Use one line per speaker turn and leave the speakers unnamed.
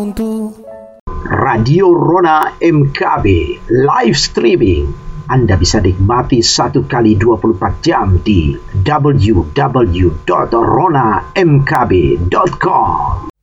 untuk
Radio Rona MKB live streaming. Anda bisa nikmati 1 kali 24 jam di www.ronamkb.com.